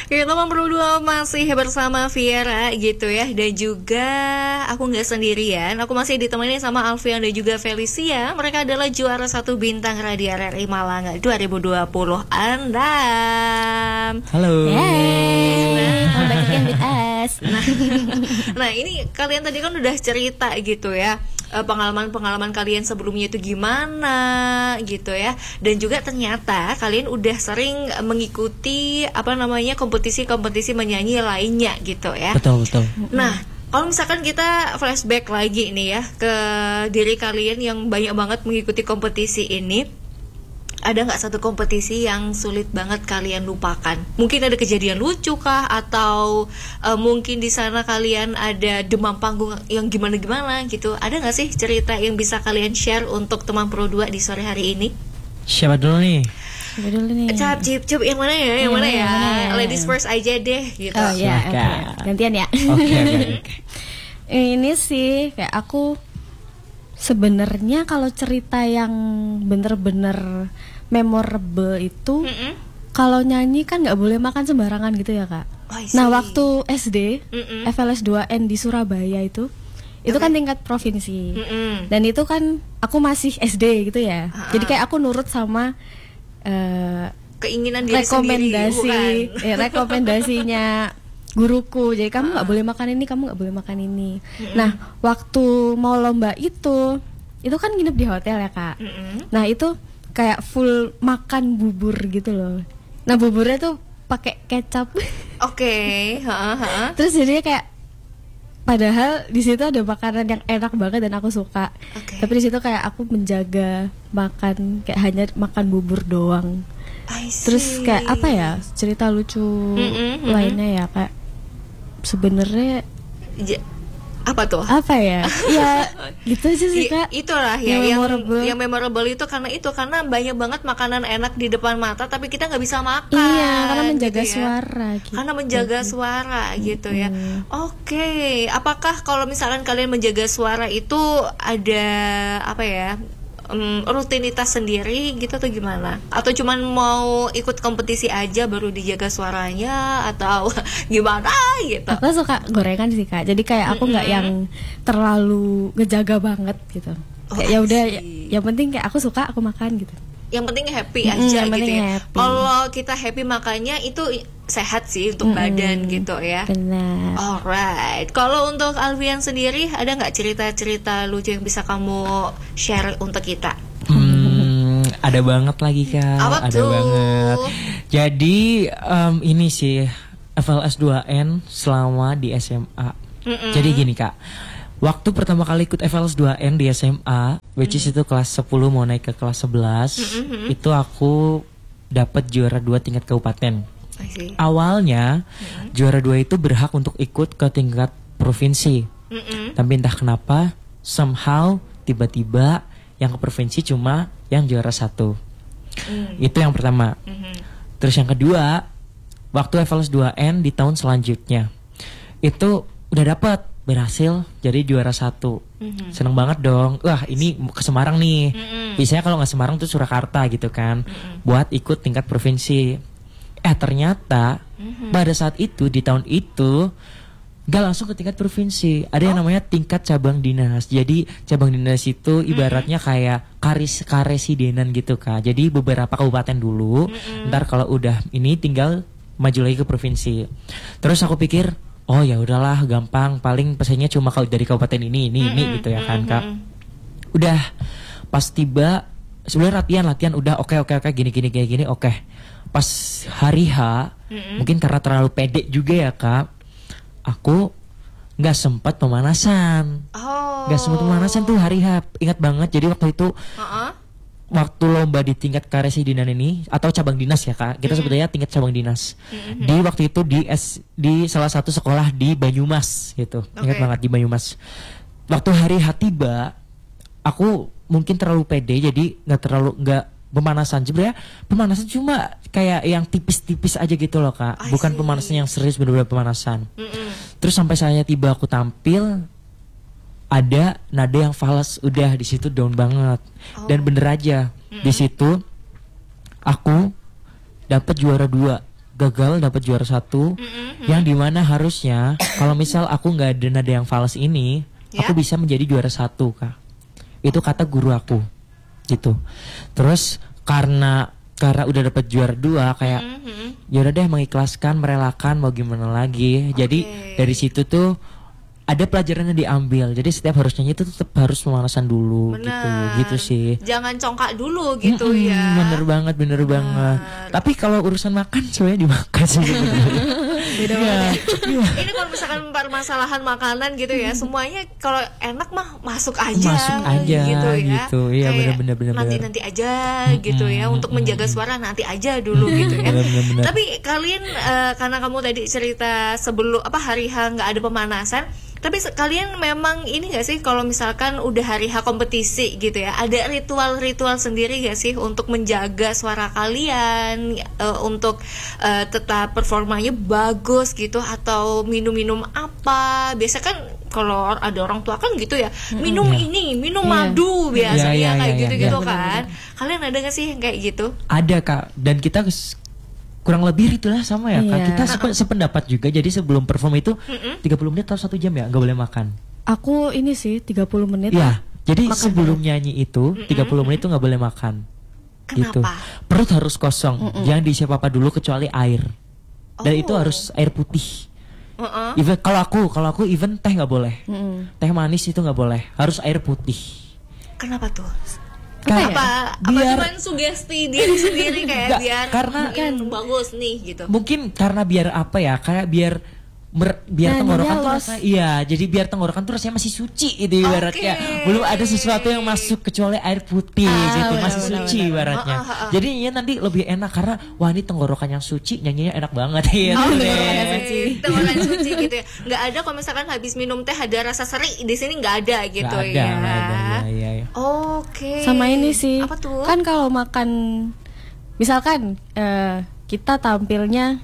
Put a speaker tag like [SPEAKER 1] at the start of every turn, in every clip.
[SPEAKER 1] Kita berdua masih bersama Viera gitu ya. Dan juga aku gak sendirian, aku masih ditemani sama Alfian dan juga Felicia. Mereka adalah juara 1 bintang Radio RRI Malang 2020. Andam.
[SPEAKER 2] Halo.
[SPEAKER 3] Hey, back again with us.
[SPEAKER 1] Nah ini kalian tadi kan udah cerita gitu ya, pengalaman-pengalaman kalian sebelumnya itu gimana gitu ya. Dan juga ternyata kalian udah sering mengikuti kompetisi-kompetisi menyanyi lainnya gitu ya.
[SPEAKER 2] Betul.
[SPEAKER 1] Nah, kalau misalkan kita flashback lagi nih ya ke diri kalian yang banyak banget mengikuti kompetisi ini, ada nggak satu kompetisi yang sulit banget kalian lupakan? Mungkin ada kejadian lucu kah? Atau mungkin di sana kalian ada demam panggung yang gimana-gimana gitu? Ada nggak sih cerita yang bisa kalian share untuk teman Pro 2 di sore hari ini?
[SPEAKER 2] Siapa dulu nih?
[SPEAKER 1] Cap, cip, yang mana ya? Yang mana ya? Ladies first aja deh gitu.
[SPEAKER 3] Oh ya, okay. Gantian ya.
[SPEAKER 2] Oke.
[SPEAKER 3] Ini sih kayak aku sebenarnya kalau cerita yang bener-bener memorable itu, kalau nyanyi kan nggak boleh makan sembarangan gitu ya kak. Nah waktu SD FLS 2N di Surabaya itu kan tingkat provinsi, dan itu kan aku masih SD gitu ya. Jadi kayak aku nurut sama
[SPEAKER 1] keinginan diri sendiri,
[SPEAKER 3] rekomendasinya guruku. Jadi kamu nggak boleh makan ini, kamu nggak boleh makan ini. Nah waktu mau lomba itu kan nginep di hotel ya kak. Nah itu kayak full makan bubur gitu loh. Nah buburnya tuh pakai kecap.
[SPEAKER 1] Oke.
[SPEAKER 3] Terus jadinya kayak, padahal di situ ada makanan yang enak banget dan aku suka. Tapi di situ kayak aku menjaga makan, kayak hanya makan bubur doang. Terus kayak apa ya, cerita lucu lainnya ya kayak sebenarnya
[SPEAKER 1] apa tuh?
[SPEAKER 3] Apa ya? Ya gitu aja sih kak.
[SPEAKER 1] Itulah ya yang memorable itu karena banyak banget makanan enak di depan mata tapi kita nggak bisa makan.
[SPEAKER 3] Iya, karena menjaga
[SPEAKER 1] gitu
[SPEAKER 3] suara gitu.
[SPEAKER 1] Karena menjaga suara gitu ya. Oke. Apakah kalau misalkan kalian menjaga suara itu ada apa ya? Rutinitas sendiri gitu atau gimana? Atau cuman mau ikut kompetisi aja baru dijaga suaranya atau gimana gitu?
[SPEAKER 3] Aku suka gorengan sih kak. Jadi kayak aku nggak yang terlalu ngejaga banget gitu. Kayak ya udah, yang penting kayak aku suka, aku makan gitu.
[SPEAKER 1] Yang penting happy aja gitu ya.
[SPEAKER 3] Happy.
[SPEAKER 1] Kalau kita happy makanya itu sehat sih untuk badan gitu ya.
[SPEAKER 3] Benar.
[SPEAKER 1] Alright. Kalau untuk Alfian sendiri ada nggak cerita-cerita lucu yang bisa kamu share untuk kita?
[SPEAKER 2] Ada banget lagi kak.
[SPEAKER 1] Apa
[SPEAKER 2] ada
[SPEAKER 1] tuh?
[SPEAKER 2] Banget. Jadi ini sih FLS 2N selama di SMA. Jadi gini kak. Waktu pertama kali ikut FLS 2N di SMA, which is itu kelas 10 mau naik ke kelas 11, itu aku dapat juara 2 tingkat kabupaten. Awalnya juara 2 itu berhak untuk ikut ke tingkat provinsi. Tapi entah kenapa somehow tiba-tiba yang ke provinsi cuma yang juara 1. Itu yang pertama. Terus yang kedua, waktu FLS 2N di tahun selanjutnya itu udah dapat, berhasil jadi juara 1. Seneng banget dong. Wah ini ke Semarang nih. Biasanya kalau nggak Semarang tuh Surakarta gitu kan, buat ikut tingkat provinsi. Ternyata pada saat itu di tahun itu nggak langsung ke tingkat provinsi. Ada yang namanya tingkat cabang dinas. Jadi cabang dinas itu ibaratnya kayak karesidenan gitu kak. Jadi beberapa kabupaten dulu. Ntar kalau udah ini tinggal maju lagi ke provinsi. Terus aku pikir, oh ya udahlah gampang, paling pesannya cuma kalau dari kabupaten ini gitu ya kan kak. Udah pas tiba sebenarnya latihan udah oke gini oke. Pas hari H mungkin karena terlalu pede juga ya kak, aku nggak sempat pemanasan. Nggak sempat pemanasan tuh hari H, ingat banget. Jadi waktu itu waktu lomba di tingkat karesidenan ini atau cabang dinas ya kak, kita sebutnya tingkat cabang dinas. Di waktu itu di salah satu sekolah di Banyumas gitu. Ingat banget di Banyumas. Waktu hari H tiba, aku mungkin terlalu pede jadi nggak pemanasan. Sebenarnya pemanasan cuma kayak yang tipis-tipis aja gitu loh kak. Bukan pemanasan yang serius, benar-benar pemanasan. Terus sampai saya tiba aku tampil, ada nada yang fals, udah di situ down banget. Dan bener aja di situ aku dapat juara 2 gagal dapat juara 1, yang dimana harusnya kalau misal aku nggak ada nada yang fals ini, aku bisa menjadi juara 1 Kak. Itu kata guru aku, gitu. Terus karena udah dapat juara 2 kayak ya udah deh, mengikhlaskan, merelakan, mau gimana lagi. Jadi dari situ tuh ada pelajaran yang diambil. Jadi setiap harus nyanyi itu tetap harus pemanasan dulu.
[SPEAKER 1] Bener.
[SPEAKER 2] gitu sih.
[SPEAKER 1] Jangan congkak dulu gitu ya.
[SPEAKER 2] Bener banget. Tapi kalau urusan makan sebenarnya dimakan sih.
[SPEAKER 3] Beda banget.
[SPEAKER 1] Ini kalau misalkan permasalahan makanan gitu ya, semuanya kalau enak mah masuk aja gitu ya.
[SPEAKER 2] Gitu. Iya,
[SPEAKER 1] kayak
[SPEAKER 2] bener.
[SPEAKER 1] nanti aja gitu ya, untuk menjaga suara nanti aja dulu gitu ya.
[SPEAKER 2] Bener.
[SPEAKER 1] Tapi kalian karena kamu tadi cerita sebelum hari H nggak ada pemanasan, tapi kalian memang ini gak sih kalau misalkan udah hari H kompetisi gitu ya, ada ritual-ritual sendiri gak sih untuk menjaga suara kalian, untuk tetap performanya bagus gitu, atau minum-minum apa? Biasa kan kalau ada orang tua kan gitu ya, minum madu biasanya kayak gitu-gitu kan. Kalian ada gak sih yang kayak gitu?
[SPEAKER 2] Ada Kak, dan kita kurang lebih itulah sama ya Kak. Kita sependapat juga. Jadi sebelum perform itu 30 menit atau 1 jam ya nggak boleh makan.
[SPEAKER 3] Aku ini sih 30 menit.
[SPEAKER 2] Ya, jadi sebelum nyanyi itu 30 menit itu nggak boleh makan.
[SPEAKER 1] Kenapa?
[SPEAKER 2] Gitu. Perut harus kosong. Jangan diisi apa-apa dulu kecuali air. Dan itu harus air putih. Even kalau aku even teh nggak boleh. Teh manis itu nggak boleh. Harus air putih.
[SPEAKER 1] Kenapa tuh?
[SPEAKER 2] Biar
[SPEAKER 1] Cuman sugesti diri sendiri kayak
[SPEAKER 2] Nggak,
[SPEAKER 1] biar
[SPEAKER 2] karena
[SPEAKER 1] kan bagus nih gitu.
[SPEAKER 2] Mungkin karena biar apa ya, kayak biar tenggorokan tuh rasanya, jadi biar tenggorokan tuh rasanya masih suci itu ibaratnya. Belum ada sesuatu yang masuk kecuali air putih gitu, masih suci ibaratnya. Jadi ya nanti lebih enak karena wah ini tenggorokan yang suci, nyanyinya enak banget ya.
[SPEAKER 1] Tenggorokan suci gitu ya. Nggak ada kalau misalkan habis minum teh ada rasa seri, di sini nggak ada gitu.
[SPEAKER 2] Nggak ada, ya.
[SPEAKER 1] Oke.
[SPEAKER 3] Sama ini sih.
[SPEAKER 1] Apa tuh?
[SPEAKER 3] Kan kalau makan misalkan kita tampilnya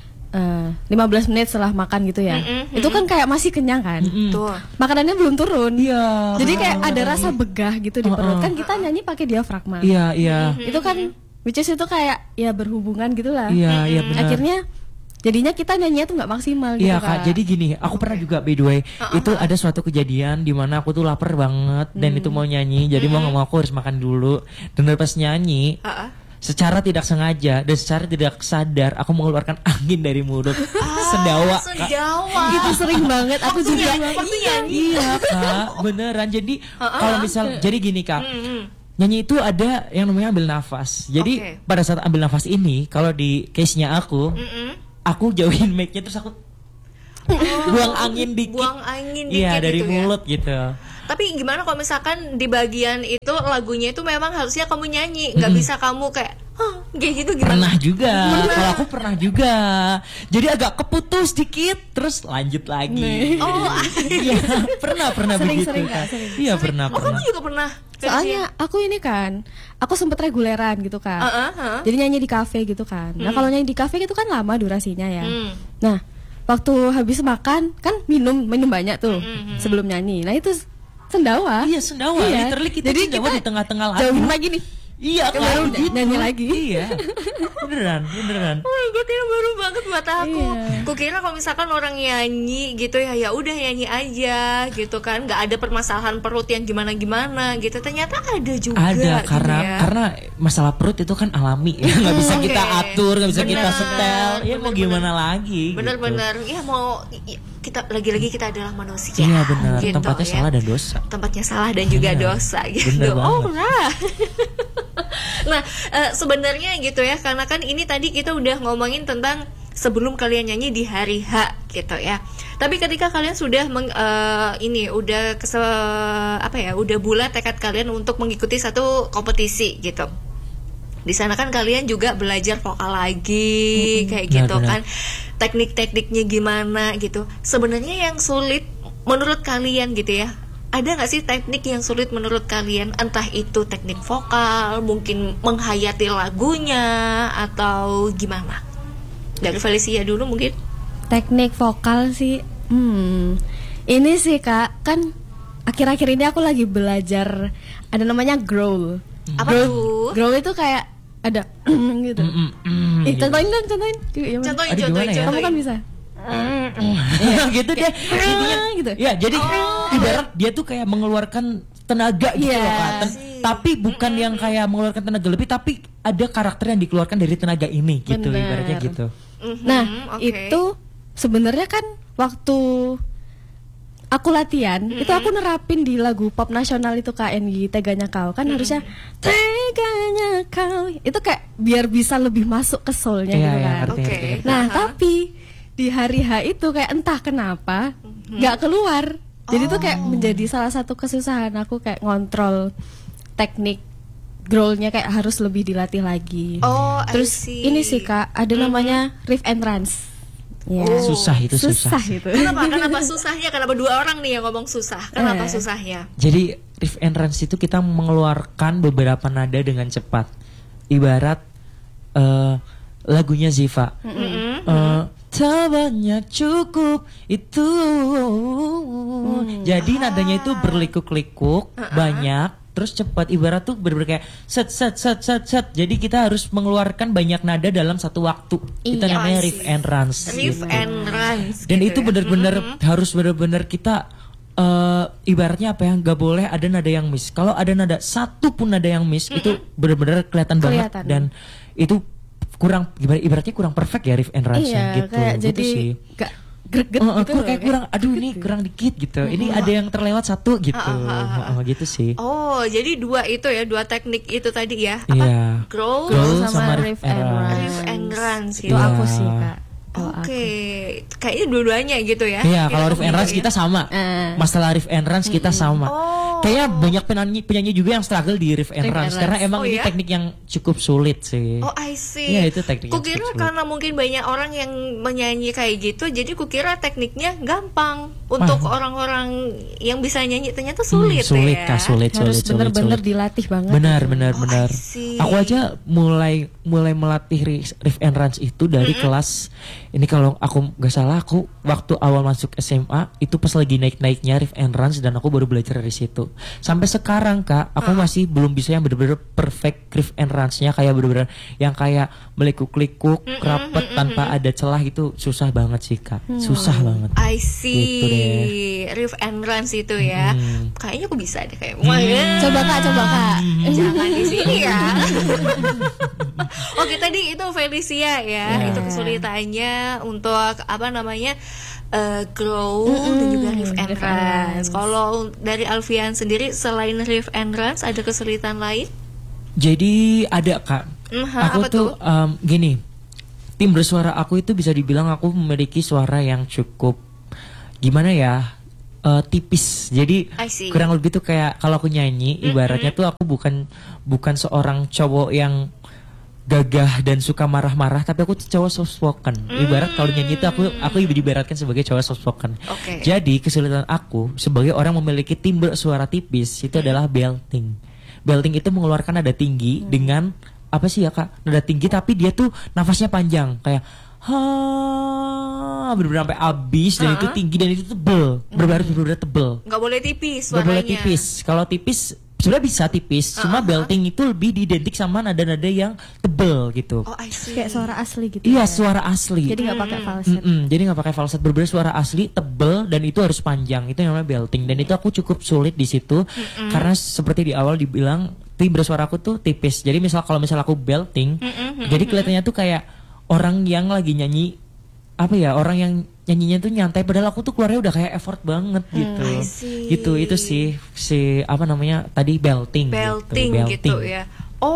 [SPEAKER 3] 15 menit setelah makan gitu ya. Itu kan kayak masih kenyang kan.
[SPEAKER 1] Tuh.
[SPEAKER 3] Makanannya belum turun.
[SPEAKER 2] Iya.
[SPEAKER 3] Jadi kayak ada rasa begah gitu di perut. Kan kita nyanyi pakai diafragma.
[SPEAKER 2] Iya.
[SPEAKER 3] Itu kan which is itu kayak ya berhubungan gitulah.
[SPEAKER 2] Iya, benar.
[SPEAKER 3] Akhirnya jadinya kita nyanyinya tuh nggak maksimal gitu.
[SPEAKER 2] Iya Kak, jadi gini, aku pernah juga by the way, itu ada suatu kejadian di mana aku tuh lapar banget dan itu mau nyanyi, jadi mau nggak mau aku harus makan dulu. Dan pas nyanyi, secara tidak sengaja dan secara tidak sadar aku mengeluarkan angin dari mulut. Sendawa.
[SPEAKER 3] Itu sering banget aku juga.
[SPEAKER 2] Iya Kak, beneran. Jadi kalau misal jadi gini Kak, nyanyi itu ada yang namanya ambil nafas. Jadi pada saat ambil nafas ini, kalau di case-nya aku jauhin mic-nya terus aku buang angin dikit. Iya, dari
[SPEAKER 1] gitu
[SPEAKER 2] mulut
[SPEAKER 1] ya?
[SPEAKER 2] gitu.
[SPEAKER 1] Tapi gimana kalau misalkan di bagian itu lagunya itu memang harusnya kamu nyanyi, nggak bisa kamu kayak kayak gitu gimana?
[SPEAKER 2] Pernah juga. Kalau aku pernah juga. Jadi agak keputus dikit terus lanjut lagi. Iya, pernah begitu kan. Iya, pernah.
[SPEAKER 1] Kamu juga pernah?
[SPEAKER 3] Soalnya aku ini kan, aku sempet reguleran gitu kan. Jadi nyanyi di kafe gitu kan. Nah kalau nyanyi di kafe itu kan lama durasinya ya. Nah waktu habis makan kan minum banyak tuh sebelum nyanyi. Nah itu sendawa.
[SPEAKER 2] Iya, sendawa. Literally kita
[SPEAKER 3] jadi
[SPEAKER 2] sendawa di tengah-tengah lagu.
[SPEAKER 3] jauhin lagi nih.
[SPEAKER 2] Iya,
[SPEAKER 3] baru
[SPEAKER 2] gitu.
[SPEAKER 3] nyanyi lagi.
[SPEAKER 2] Iya. Beneran.
[SPEAKER 1] Oh my god, ini baru banget buat aku.
[SPEAKER 3] Iya.
[SPEAKER 1] Kukira kalau misalkan orang nyanyi gitu ya udah nyanyi aja gitu kan, nggak ada permasalahan perut yang gimana gitu. Ternyata ada juga.
[SPEAKER 2] Ada
[SPEAKER 1] gitu
[SPEAKER 2] karena masalah perut itu kan alami ya, nggak bisa kita atur, nggak bisa kita setel. Ya mau gimana lagi?
[SPEAKER 1] Bener-bener.
[SPEAKER 2] Gitu.
[SPEAKER 1] Ya mau kita lagi-lagi kita adalah manusia.
[SPEAKER 2] Iya benar.
[SPEAKER 1] Gitu,
[SPEAKER 2] tempatnya salah dan dosa.
[SPEAKER 1] Tempatnya salah dan juga dosa gitu. Nah, sebenarnya gitu ya, karena kan ini tadi kita udah ngomongin tentang sebelum kalian nyanyi di hari H gitu ya. Tapi ketika kalian sudah udah bulat tekad kalian untuk mengikuti satu kompetisi gitu. Di sana kan kalian juga belajar vokal lagi kayak gitu kan. Teknik-tekniknya gimana gitu. Sebenarnya yang sulit menurut kalian gitu ya, ada gak sih teknik yang sulit menurut kalian? Entah itu teknik vokal, mungkin menghayati lagunya, atau gimana? Dari Felicia dulu mungkin.
[SPEAKER 3] Teknik vokal sih ini sih Kak, kan akhir-akhir ini aku lagi belajar ada namanya growl.
[SPEAKER 1] Apa tuh?
[SPEAKER 3] Growl itu kayak ada gitu. Contohin dong, contohin.
[SPEAKER 1] Contohin.
[SPEAKER 3] Kamu kan bisa.
[SPEAKER 2] Gitu deh.
[SPEAKER 3] Gitu.
[SPEAKER 2] Ya, jadi ibarat dia tuh kayak mengeluarkan tenaga gitu loh Kak. Tapi bukan yang kayak mengeluarkan tenaga lebih, tapi ada karakter yang dikeluarkan dari tenaga ini gitu.
[SPEAKER 3] Bener.
[SPEAKER 2] Ibaratnya gitu.
[SPEAKER 3] Nah, itu sebenarnya kan waktu aku latihan, itu aku nerapin di lagu pop nasional itu KNY Teganya Kau kan harusnya teganya kau. Itu kayak biar bisa lebih masuk ke soulnya gitu kan.
[SPEAKER 2] Ngerti.
[SPEAKER 3] Nah, tapi di hari H itu kayak entah kenapa nggak keluar. Jadi tuh kayak menjadi salah satu kesusahan aku kayak ngontrol teknik growlnya kayak harus lebih dilatih lagi. Terus ini sih Kak, ada namanya riff and runs. Ya.
[SPEAKER 2] Susah itu.
[SPEAKER 1] Kenapa susahnya? Kenapa dua orang nih yang ngomong susah? Kenapa susahnya?
[SPEAKER 2] Jadi riff and runs itu kita mengeluarkan beberapa nada dengan cepat. Ibarat lagunya Ziva. Tak banyak cukup itu. Jadi nadanya itu berlikuk-likuk, banyak, terus cepat. Ibarat tuh bener-bener kayak set. Jadi kita harus mengeluarkan banyak nada dalam satu waktu. Itu namanya riff and runs.
[SPEAKER 1] Riff and runs.
[SPEAKER 2] Dan
[SPEAKER 1] gitu
[SPEAKER 2] itu bener-bener harus bener-bener kita ibaratnya apa ya, nggak boleh ada nada yang miss. Kalau ada nada satu pun nada yang miss, itu bener-bener kelihatan banget. Dan itu kurang, ibaratnya kurang perfect ya riff and runs gitu.
[SPEAKER 3] Kayak
[SPEAKER 2] gitu
[SPEAKER 3] jadi
[SPEAKER 2] sih.
[SPEAKER 3] gak greget gitu.
[SPEAKER 2] Kayak kurang, aduh ini kurang dikit gitu. Ini ada yang terlewat satu gitu. Gitu sih.
[SPEAKER 1] Oh, jadi dua teknik itu tadi ya.
[SPEAKER 2] Iya.
[SPEAKER 1] Growl
[SPEAKER 3] sama riff and runs.
[SPEAKER 1] Riff and runs
[SPEAKER 3] Itu aku sih Kak.
[SPEAKER 1] Oke, kayaknya dua-duanya gitu ya.
[SPEAKER 2] Iya, kalau riff and runs kita sama. Masalah riff and runs kita sama. Kayaknya banyak penyanyi juga yang struggle di riff and runs karena emang ini teknik yang cukup sulit sih.
[SPEAKER 1] Oh, I see.
[SPEAKER 2] Iya, itu teknik.
[SPEAKER 1] Kukira karena mungkin banyak orang yang menyanyi kayak gitu, jadi kukira tekniknya gampang untuk orang-orang yang bisa nyanyi, ternyata sulit
[SPEAKER 2] sulit,
[SPEAKER 1] ya.
[SPEAKER 2] Kak, sulit.
[SPEAKER 3] Harus bener-bener dilatih banget.
[SPEAKER 2] Benar. Aku aja mulai melatih riff and runs itu dari kelas ini, kalau aku nggak salah, aku waktu awal masuk SMA itu pas lagi naik-naiknya riff and runs, dan aku baru belajar dari situ. Sampai sekarang Kak, aku masih belum bisa yang bener-bener perfect riff and runs-nya, kayak bener-bener yang kayak melikuk-likuk, rapet tanpa ada celah, itu susah banget sih Kak. Susah banget.
[SPEAKER 1] I see.
[SPEAKER 2] Gitu deh.
[SPEAKER 1] Riff and runs itu ya. Kayaknya aku bisa deh kayak.
[SPEAKER 3] Coba Kak.
[SPEAKER 1] Jangan di sini ya. Oke, tadi itu Felicia ya. Itu kesulitannya untuk apa namanya? Grow dan juga riff and runs. Kalau dari Alfian sendiri, selain riff and runs ada kesulitan lain?
[SPEAKER 2] Jadi ada Kak. Aku tuh gini, timbre suara aku itu bisa dibilang aku memiliki suara yang cukup gimana ya, tipis. Jadi kurang lebih tuh kayak kalau aku nyanyi, ibaratnya tuh aku bukan seorang cowok yang gagah dan suka marah-marah, tapi aku tuh cowok soft spoken. Ibarat kalau nyanyi itu aku diibaratkan sebagai cowok soft spoken. Jadi kesulitan aku sebagai orang memiliki timbre suara tipis itu adalah belting. Belting itu mengeluarkan nada tinggi dengan apa sih ya Kak? Nada tinggi tapi dia tuh nafasnya panjang, kayak bener-bener sampai habis, dan itu tinggi dan itu tebel. Bener-bener tebel.
[SPEAKER 1] Nggak boleh tipis suaranya.
[SPEAKER 2] Nggak boleh tipis. Kalau tipis sebenarnya bisa tipis, cuma belting itu lebih identik sama nada-nada yang tebel gitu.
[SPEAKER 1] Oh, I see.
[SPEAKER 3] Kayak suara asli gitu.
[SPEAKER 2] Iya, suara asli.
[SPEAKER 3] Jadi nggak pakai falset.
[SPEAKER 2] Jadi nggak pakai falset, bener-bener suara asli, tebel, dan itu harus panjang. Itu namanya belting, dan itu aku cukup sulit di situ karena seperti di awal dibilang timbre suara aku tuh tipis. Jadi kalau misal aku belting, jadi kelihatannya tuh kayak orang yang lagi nyanyi, apa ya, orang yang nyanyinya tuh nyantai, padahal aku tuh keluarnya udah kayak effort banget gitu. Gitu, itu sih si apa namanya tadi belting
[SPEAKER 1] gitu ya.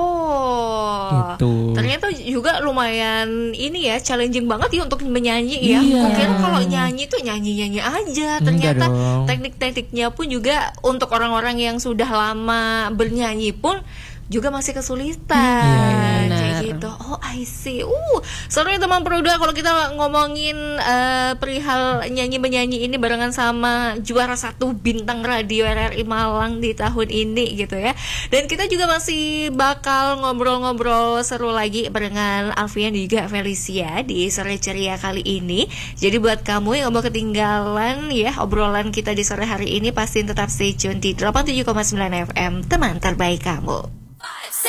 [SPEAKER 1] Oh,
[SPEAKER 2] gitu.
[SPEAKER 1] Ternyata juga lumayan ini ya, challenging banget ya untuk menyanyi ya. Kukira kalau nyanyi tuh nyanyi aja, ternyata teknik-tekniknya pun juga untuk orang-orang yang sudah lama bernyanyi pun juga masih kesulitan kayak gitu. Oh, I see. Seru ya teman Peruda kalau kita ngomongin perihal nyanyi-menyanyi ini barengan sama juara 1 bintang radio RRI Malang di tahun ini gitu ya. Dan kita juga masih bakal ngobrol-ngobrol seru lagi barengan Alfian dan juga Felicia di Sore Ceria kali ini. Jadi buat kamu yang mau ketinggalan ya obrolan kita di sore hari ini, pastiin tetap stay tune di 87,9 FM, teman terbaik kamu.